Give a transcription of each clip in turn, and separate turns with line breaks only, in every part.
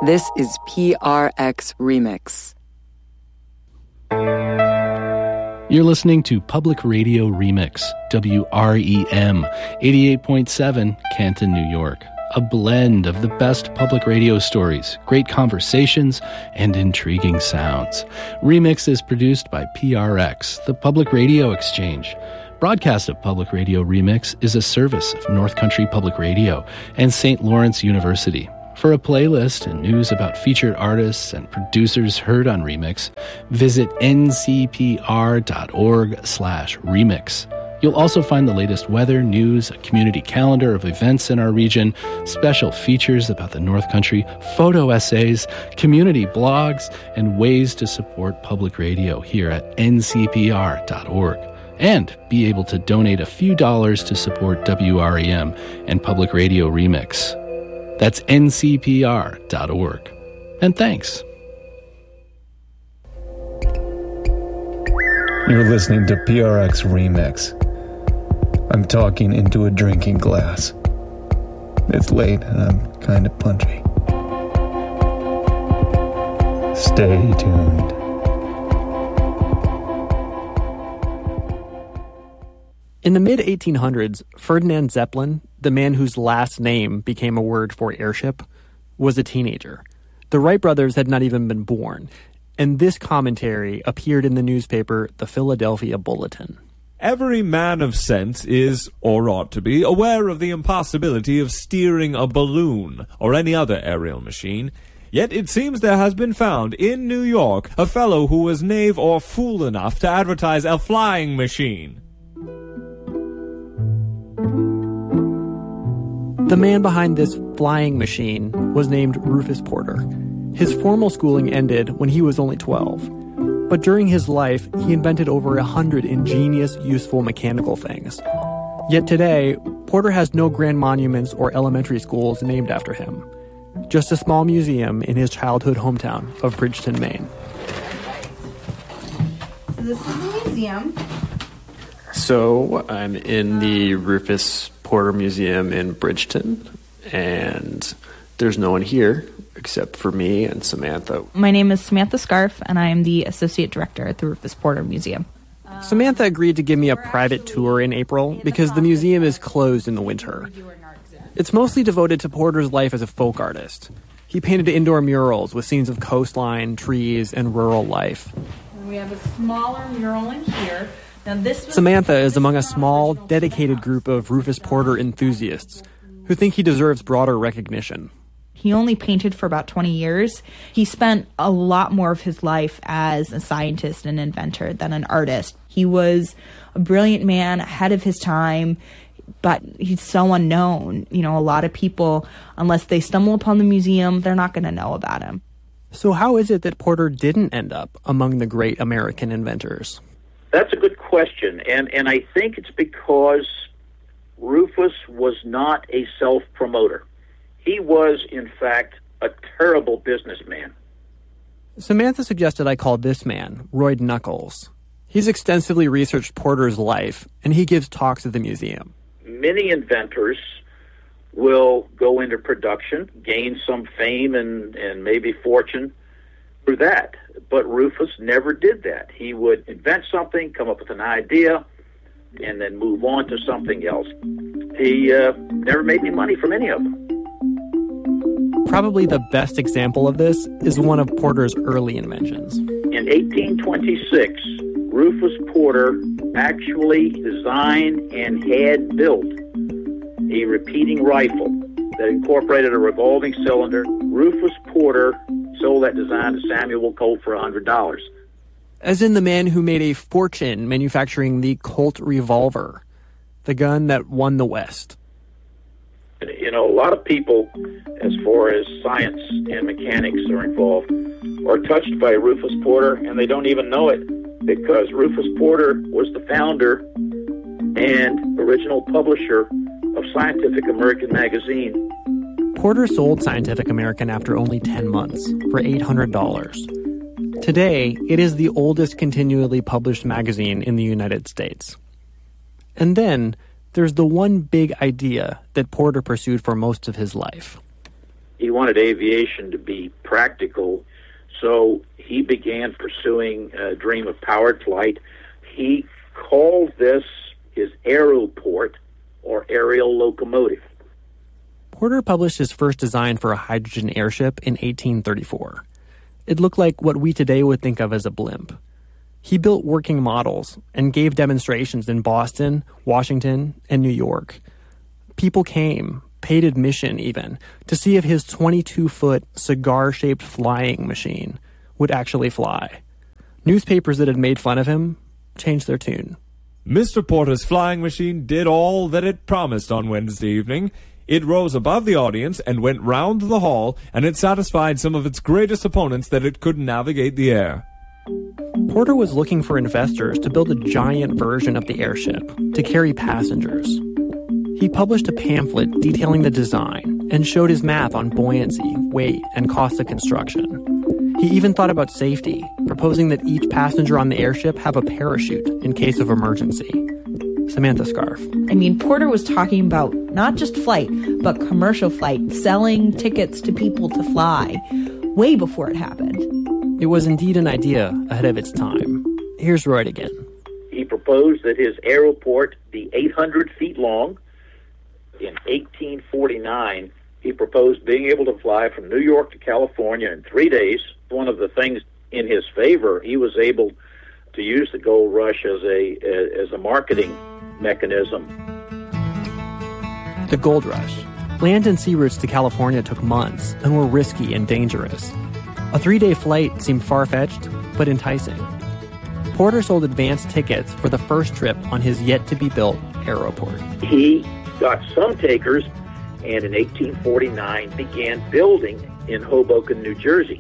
This is PRX Remix.
You're listening to Public Radio Remix, WREM, 88.7, Canton, New York. A blend of the best public radio stories, great conversations, and intriguing sounds. Remix is produced by PRX, the Public Radio Exchange. Broadcast of Public Radio Remix is a service of North Country Public Radio and St. Lawrence University. For a playlist and news about featured artists and producers heard on Remix, visit ncpr.org/remix. You'll also find the latest weather, news, a community calendar of events in our region, special features about the North Country, photo essays, community blogs, and ways to support public radio here at ncpr.org. And be able to donate a few dollars to support WREM and Public Radio Remix. That's ncpr.org. And thanks.
You're listening to PRX Remix. I'm talking into a drinking glass. It's late and I'm kind of punchy. Stay tuned.
In the mid-1800s, Ferdinand Zeppelin, the man whose last name became a word for airship, was a teenager. The Wright brothers had not even been born, and this commentary appeared in the newspaper, the Philadelphia Bulletin.
Every man of sense is, or ought to be, aware of the impossibility of steering a balloon or any other aerial machine. Yet it seems there has been found in New York a fellow who was knave or fool enough to advertise a flying machine.
The man behind this flying machine was named Rufus Porter. His formal schooling ended when he was only 12. But during his life, he invented over 100 ingenious, useful mechanical things. Yet today, Porter has no grand monuments or elementary schools named after him. Just a small museum in his childhood hometown of Bridgeton, Maine.
So this is the museum.
So I'm in the Rufus Porter Museum in Bridgeton, and there's no one here except for me and Samantha.
My name is Samantha Scarf, and I am the Associate Director at the Rufus Porter Museum.
Samantha agreed to give me a private tour in April because the museum is closed in the winter. It's mostly devoted to Porter's life as a folk artist. He painted indoor murals with scenes of coastline, trees, and rural life.
And we have a smaller mural in here. Now
Samantha is among a small, dedicated group of Rufus Porter enthusiasts who think he deserves broader recognition.
He only painted for about 20 years. He spent a lot more of his life as a scientist and inventor than an artist. He was a brilliant man, ahead of his time, but he's so unknown. You know, a lot of people, unless they stumble upon the museum, they're not going to know about him.
So how is it that Porter didn't end up among the great American inventors?
That's a good question, and I think it's because Rufus was not a self-promoter. He was, in fact, a terrible businessman.
Samantha suggested I call this man Royd Nuckols. He's extensively researched Porter's life, and he gives talks at the museum.
Many inventors will go into production, gain some fame and maybe fortune through that. But Rufus never did that. He would invent something, come up with an idea, and then move on to something else. He never made any money from any of them.
Probably the best example of this is one of Porter's early inventions.
In 1826, Rufus Porter actually designed and had built a repeating rifle that incorporated a revolving cylinder. Rufus Porter sold that design to Samuel Colt for $100.
As in the man who made a fortune manufacturing the Colt revolver, the gun that won the West.
You know, a lot of people, as far as science and mechanics are involved, are touched by Rufus Porter, and they don't even know it, because Rufus Porter was the founder and original publisher of Scientific American magazine.
Porter sold Scientific American after only 10 months for $800. Today, it is the oldest continually published magazine in the United States. And then, there's the one big idea that Porter pursued for most of his life.
He wanted aviation to be practical, so he began pursuing a dream of powered flight. He called this his aeroport, or aerial locomotive.
Porter published his first design for a hydrogen airship in 1834. It looked like what we today would think of as a blimp. He built working models and gave demonstrations in Boston, Washington, and New York. People came, paid admission even, to see if his 22-foot cigar-shaped flying machine would actually fly. Newspapers that had made fun of him changed their tune.
Mr. Porter's flying machine did all that it promised on Wednesday evening. It rose above the audience and went round the hall, and it satisfied some of its greatest opponents that it could navigate the air.
Porter was looking for investors to build a giant version of the airship to carry passengers. He published a pamphlet detailing the design and showed his map on buoyancy, weight, and cost of construction. He even thought about safety, proposing that each passenger on the airship have a parachute in case of emergency. Samantha Scarf.
I mean, Porter was talking about not just flight, but commercial flight, selling tickets to people to fly, way before it happened.
It was indeed an idea ahead of its time. Here's Roy again.
He proposed that his aeroport be 800 feet long. In 1849, he proposed being able to fly from New York to California in 3 days. One of the things in his favor, he was able to use the gold rush as a marketing mechanism.
The gold rush. Land and sea routes to California took months and were risky and dangerous. A 3-day flight seemed far-fetched, but enticing. Porter sold advance tickets for the first trip on his yet-to-be-built aeroport.
He got some takers, and in 1849 began building in Hoboken, New Jersey.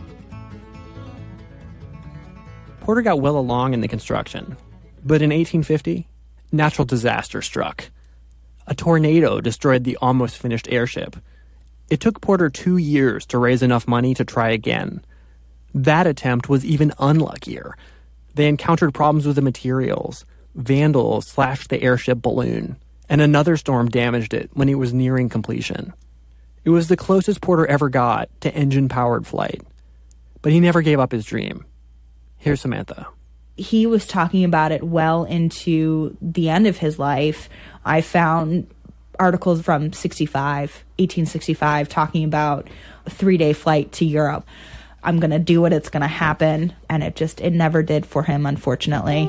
Porter got well along in the construction, but in 1850, natural disaster struck. A tornado destroyed the almost finished airship. It took Porter 2 years to raise enough money to try again. That attempt was even unluckier. They encountered problems with the materials. Vandals slashed the airship balloon, and another storm damaged it when it was nearing completion. It was the closest Porter ever got to engine-powered flight. But he never gave up his dream. Here's Samantha.
He was talking about it well into the end of his life. I found articles from 1865, talking about a 3-day flight to Europe. I'm going to do it, it's going to happen. And it never did for him, unfortunately.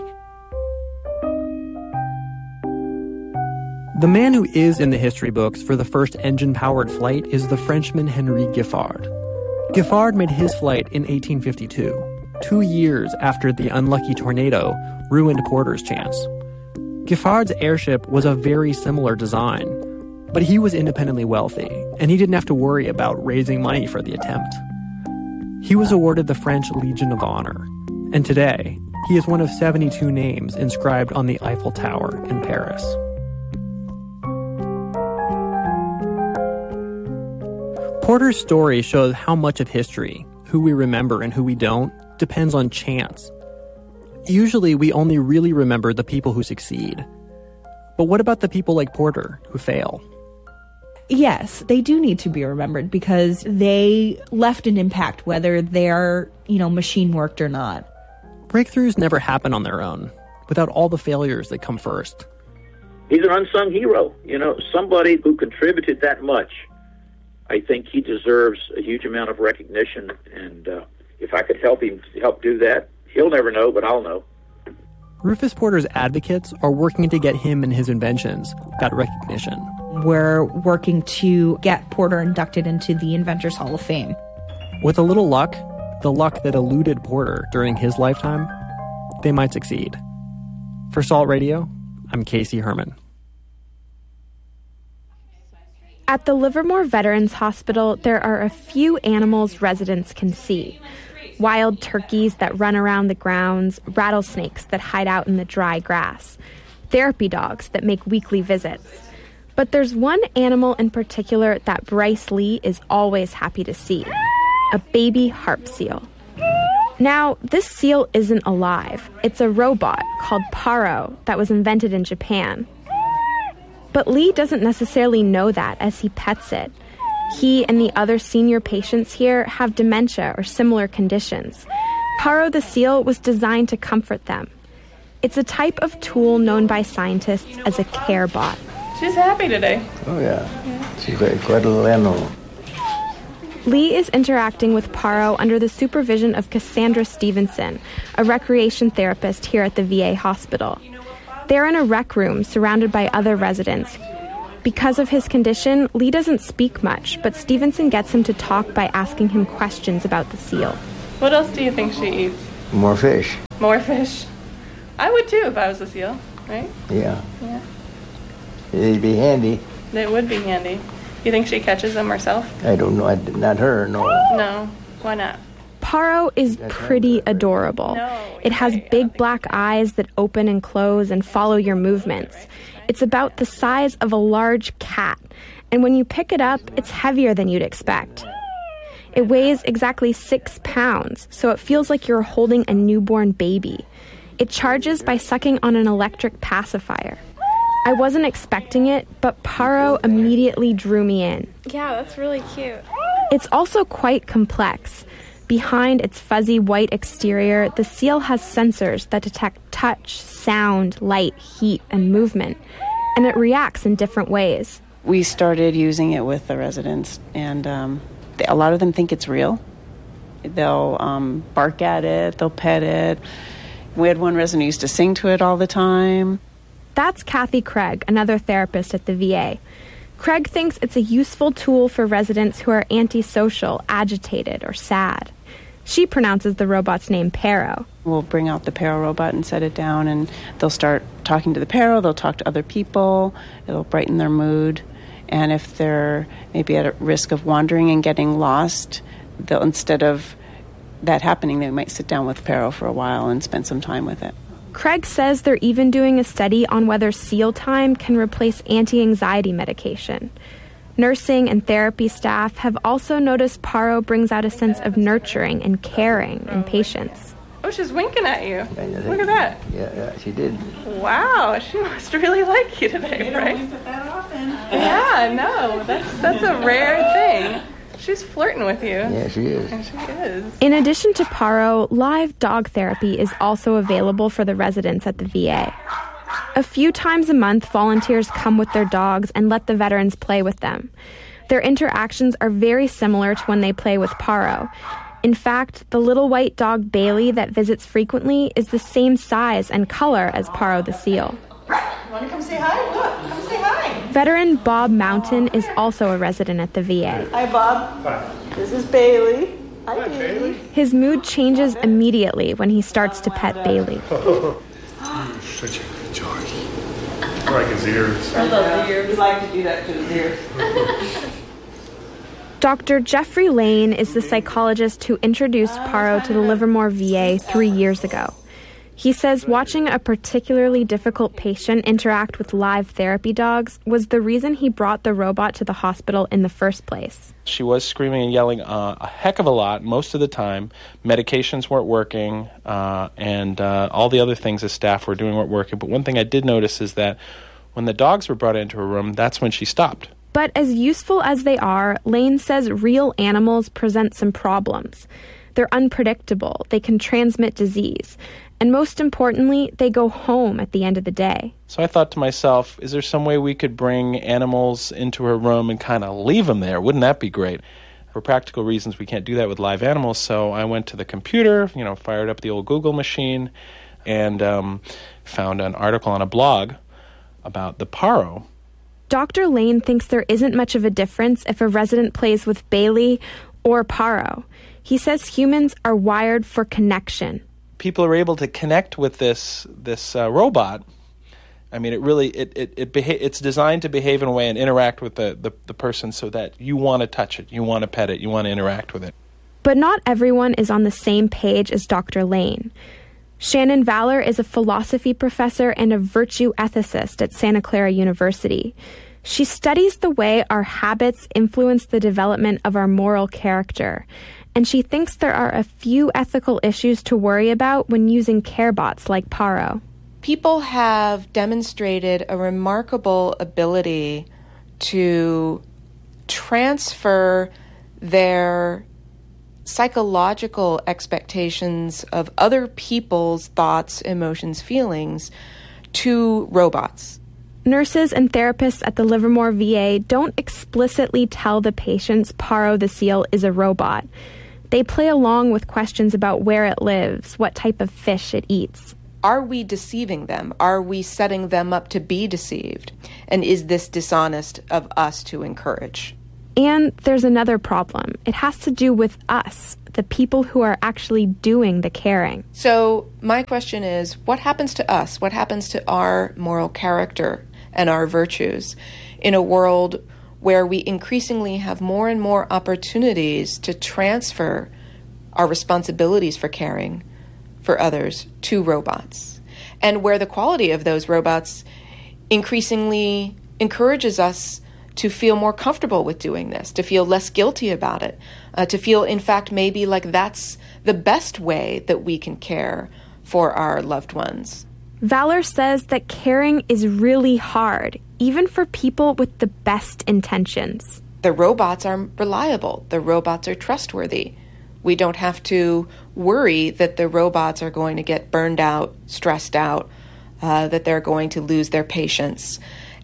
The man who is in the history books for the first engine-powered flight is the Frenchman Henri Giffard. Giffard made his flight in 1852. 2 years after the unlucky tornado ruined Porter's chance. Giffard's airship was a very similar design, but he was independently wealthy, and he didn't have to worry about raising money for the attempt. He was awarded the French Legion of Honor, and today, he is one of 72 names inscribed on the Eiffel Tower in Paris. Porter's story shows how much of history, who we remember and who we don't, depends on chance. Usually, we only really remember the people who succeed. But what about the people like Porter who fail?
Yes, they do need to be remembered because they left an impact, whether their, machine worked or not.
Breakthroughs never happen on their own, without all the failures that come first.
He's an unsung hero, somebody who contributed that much. I think he deserves a huge amount of recognition, and if I could help do that, he'll never know, but I'll know.
Rufus Porter's advocates are working to get him and his inventions that recognition.
We're working to get Porter inducted into the Inventors Hall of Fame.
With a little luck, the luck that eluded Porter during his lifetime, they might succeed. For Salt Radio, I'm Casey Herman.
At the Livermore Veterans Hospital, there are a few animals residents can see. Wild turkeys that run around the grounds, rattlesnakes that hide out in the dry grass, therapy dogs that make weekly visits. But there's one animal in particular that Bryce Lee is always happy to see, a baby harp seal. Now, this seal isn't alive. It's a robot called Paro that was invented in Japan. But Lee doesn't necessarily know that as he pets it. He and the other senior patients here have dementia or similar conditions. Paro the seal was designed to comfort them. It's a type of tool known by scientists as a care bot.
She's happy today.
Oh, yeah. She's quite a little animal.
Lee is interacting with Paro under the supervision of Cassandra Stevenson, a recreation therapist here at the VA hospital. They're in a rec room surrounded by other residents. Because of his condition, Lee doesn't speak much, but Stevenson gets him to talk by asking him questions about the seal.
What else do you think she eats?
More fish.
More fish? I would too if I was a seal, right?
Yeah.
Yeah.
It'd be handy.
It would be handy. You think she catches them herself?
I don't know. Not her, no.
No. Why not?
Paro is pretty adorable. It has big black eyes that open and close and follow your movements. It's about the size of a large cat, and when you pick it up, it's heavier than you'd expect. It weighs exactly 6 pounds, so it feels like you're holding a newborn baby. It charges by sucking on an electric pacifier. I wasn't expecting it, but Paro immediately drew me in.
Yeah, that's really cute.
It's also quite complex. Behind its fuzzy white exterior, the seal has sensors that detect touch, sound, light, heat, and movement, and it reacts in different ways.
We started using it with the residents, and a lot of them think it's real. They'll bark at it, they'll pet it. We had one resident who used to sing to it all the time.
That's Kathy Craig, another therapist at the VA. Craig thinks it's a useful tool for residents who are antisocial, agitated, or sad. She pronounces the robot's name Paro.
We'll bring out the Paro robot and set it down, and they'll start talking to the Paro. They'll talk to other people. It'll brighten their mood. And if they're maybe at a risk of wandering and getting lost, they'll, instead of that happening, they might sit down with Paro for a while and spend some time with it.
Craig says they're even doing a study on whether seal time can replace anti-anxiety medication. Nursing and therapy staff have also noticed Paro brings out a sense of nurturing and caring in patients.
Oh, she's winking at you. Look at that.
Yeah, she did.
Wow, she must really like you today, right?
Don't visit that often.
Yeah, no, that's a rare thing. She's flirting with you.
Yeah, she is.
And she is.
In addition to Paro, live dog therapy is also available for the residents at the VA. A few times a month, volunteers come with their dogs and let the veterans play with them. Their interactions are very similar to when they play with Paro. In fact, the little white dog Bailey that visits frequently is the same size and color as Paro the seal.
You want to come say hi? Look, come say hi.
Veteran Bob Mountain is also a resident at the VA.
Hi, Bob. Hi. This is Bailey. Hi, Bailey.
His mood changes immediately when he starts to pet Bailey.
You're such a good doggy. I like his ears.
I love the ears. We like to do that to his ears.
Dr. Jeffrey Lane is the psychologist who introduced Paro to the Livermore VA 3 years ago. He says watching a particularly difficult patient interact with live therapy dogs was the reason he brought the robot to the hospital in the first place.
She was screaming and yelling a heck of a lot most of the time. Medications weren't working, and all the other things the staff were doing weren't working. But one thing I did notice is that when the dogs were brought into her room, that's when she stopped.
But as useful as they are, Lane says real animals present some problems. They're unpredictable, they can transmit disease, and most importantly, they go home at the end of the day.
So I thought to myself, is there some way we could bring animals into her room and kind of leave them there? Wouldn't that be great? For practical reasons, we can't do that with live animals, so I went to the computer, fired up the old Google machine, and found an article on a blog about the Paro.
Dr. Lane thinks there isn't much of a difference if a resident plays with Bailey or Paro. He says humans are wired for connection.
People are able to connect with this robot. I mean, it's designed to behave in a way and interact with the person so that you want to touch it, you want to pet it, you want to interact with it.
But not everyone is on the same page as Dr. Lane. Shannon Valor is a philosophy professor and a virtue ethicist at Santa Clara University. She studies the way our habits influence the development of our moral character, and she thinks there are a few ethical issues to worry about when using care bots like Paro.
People have demonstrated a remarkable ability to transfer their psychological expectations of other people's thoughts, emotions, feelings to robots.
Nurses and therapists at the Livermore VA don't explicitly tell the patients Paro the seal is a robot. They play along with questions about where it lives, what type of fish it eats.
Are we deceiving them? Are we setting them up to be deceived? And is this dishonest of us to encourage?
And there's another problem. It has to do with us, the people who are actually doing the caring.
So my question is, what happens to us? What happens to our moral character and our virtues in a world where we increasingly have more and more opportunities to transfer our responsibilities for caring for others to robots, and where the quality of those robots increasingly encourages us to feel more comfortable with doing this, to feel less guilty about it, to feel, in fact, maybe like that's the best way that we can care for our loved ones.
Valor says that caring is really hard, even for people with the best intentions.
The robots are reliable. The robots are trustworthy. We don't have to worry that the robots are going to get burned out, stressed out, that they're going to lose their patience.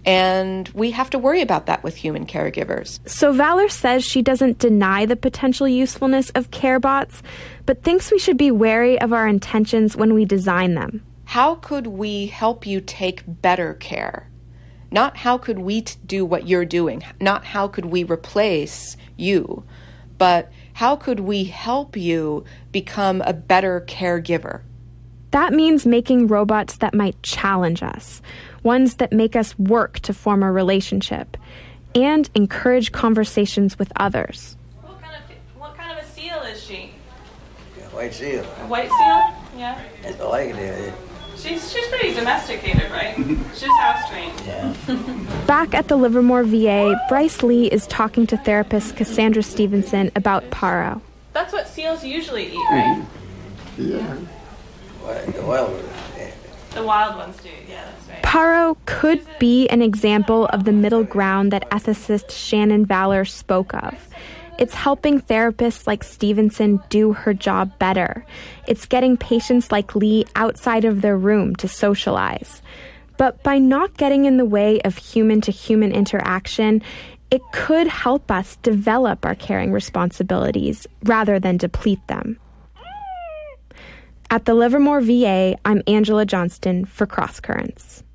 And we have to worry about that with human caregivers.
So Valor says she doesn't deny the potential usefulness of care bots, but thinks we should be wary of our intentions when we design them.
How could we help you take better care? Not how could we do what you're doing, not how could we replace you, but how could we help you become a better caregiver?
That means making robots that might challenge us, ones that make us work to form a relationship, and encourage conversations with others.
What kind of a seal is she?
White seal.
A white seal? Yeah.
That's all I can do.
She's pretty domesticated, right? She's house trained.
Yeah.
Back at the Livermore VA, Bryce Lee is talking to therapist Cassandra Stevenson about Paro.
That's what seals usually eat, right?
Yeah. The wild ones. Yeah.
The wild ones do, yeah, that's right.
Paro could be an example of the middle ground that ethicist Shannon Valor spoke of. It's helping therapists like Stevenson do her job better. It's getting patients like Lee outside of their room to socialize. But by not getting in the way of human-to-human interaction, it could help us develop our caring responsibilities rather than deplete them. At the Livermore VA, I'm Angela Johnston for Cross Currents.